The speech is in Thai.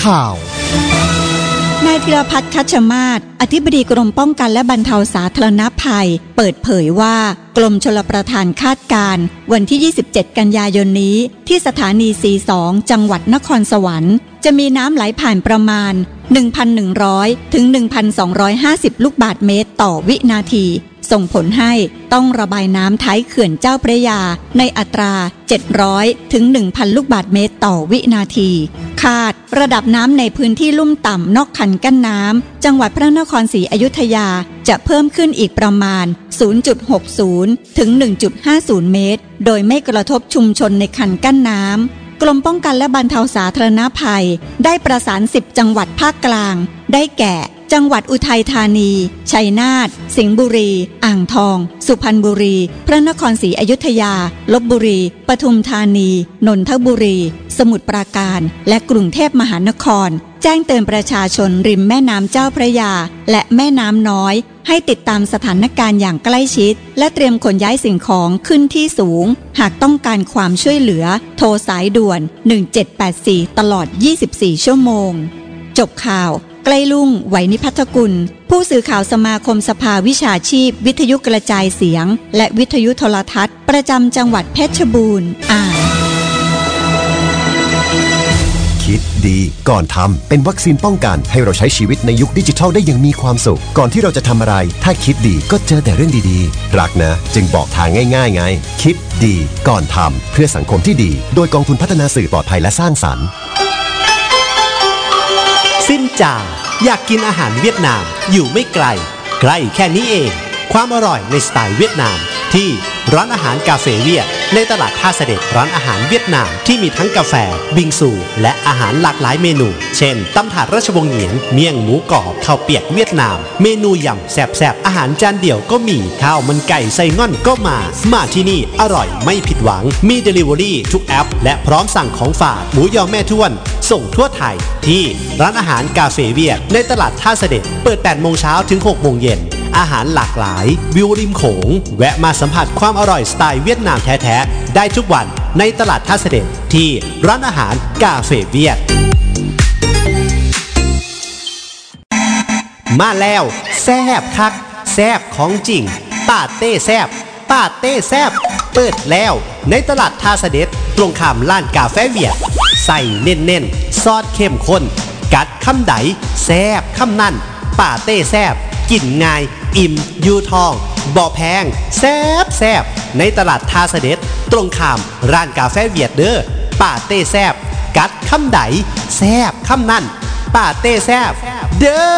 ข่าวนายธีรพัฒน์คัชมาศอธิบดีกรมป้องกันและบรรเทาสาธารณภัยเปิดเผยว่ากรมชลประทานคาดการณ์วันที่27กันยายนนี้ที่สถานี 42 จังหวัดนครสวรรค์จะมีน้ำไหลผ่านประมาณ 1,100 ถึง 1,250 ลูกบาศก์เมตรต่อวินาทีส่งผลให้ต้องระบายน้ำท้ายเขื่อนเจ้าพระยาในอัตรา 700 ถึง 1,000 ลูกบาศก์เมตรต่อวินาทีคาดระดับน้ำในพื้นที่ลุ่มต่ำนอกคันกั้นน้ำจังหวัดพระนครศรีอยุธยาจะเพิ่มขึ้นอีกประมาณ 0.60 ถึง 1.50 เมตรโดยไม่กระทบชุมชนในคันกั้นน้ำกรมป้องกันและบรรเทาสาธารณภัยได้ประสาน10จังหวัดภาคกลางได้แก่จังหวัดอุทัยธานีชัยนาทสิงห์บุรีอ่างทองสุพรรณบุรีพระนครศรีอยุธยาลพบุรีปทุมธานีนนทบุรีสมุทรปราการและกรุงเทพมหานครแจ้งเตือนประชาชนริมแม่น้ำเจ้าพระยาและแม่น้ำน้อยให้ติดตามสถานการณ์อย่างใกล้ชิดและเตรียมขนย้ายสิ่งของขึ้นที่สูงหากต้องการความช่วยเหลือโทรสายด่วน1784ตลอด24ชั่วโมงจบข่าวใกล้ลุ่งไหวนิพัฒกุลผู้สื่อข่าวสมาคมสภาวิชาชีพวิทยุกระจายเสียงและวิทยุโทรทัศน์ประจำจังหวัดเพชรบูรณ์อ่านคิดดีก่อนทำเป็นวัคซีนป้องกันให้เราใช้ชีวิตในยุคดิจิทัลได้อย่างมีความสุขก่อนที่เราจะทำอะไรถ้าคิดดีก็เจอแต่เรื่องดีๆรักนะจึงบอกทางง่ายๆไงคิดดีก่อนทำเพื่อสังคมที่ดีโดยกองทุนพัฒนาสื่อปลอดภัยและสร้างสรรค์ซินจ่าอยากกินอาหารเวียดนามอยู่ไม่ไกลใกล้แค่นี้เองความอร่อยในสไตล์เวียดนามที่ร้านอาหารกาเฟ่เวียดในตลาดท่าเสด็จร้านอาหารเวียดนามที่มีทั้งกาแฟบิงซูและอาหารหลากหลายเมนูเช่นตำถาดราชวงศ์เหงียนเมี่ยงหมูกรอบข้าวเปียกเวียดนามเมนูยำแซ่บๆอาหารจานเดี่ยวก็มีข้าวมันไก่ไส้ง่อนก็มาที่นี่อร่อยไม่ผิดหวังมี Delivery ทุกแอปและพร้อมสั่งของฝากหมูยอแม่ท้วนส่งทั่วไทยที่ร้านอาหารกาเฟ่เวียดในตลาดท่าเสด็จเปิด 8 โมงเช้าถึง 6 โมงเย็นอาหารหลากหลายวิวริมโขงแวะมาสัมผัสความอร่อยสไตล์เวียดนามแท้ๆได้ทุกวันในตลาดท่าเสด็จที่ร้านอาหารกาเฟ่เวียดมาแล้วแซ่บคักแซ่บของจริงปาเต้แซ่บปาเต้แซ่บเปิดแล้วในตลาดท่าเสด็จตรงข้ามร้านกาแฟเวียดใส่เน้นๆซอสเข้มข้นกัดคำใดแซ่บคำนั่นปาเต้แซ่บกินง่ายอิ่มยูทองบ่แพงแซ่บในตลาดท่าเสด็จตรงข้ามร้านกาแฟเวียดเด้อปาเต้แซ่บกัดคำใดแซ่บคำนั่นปาเต้แซ่บเด้อ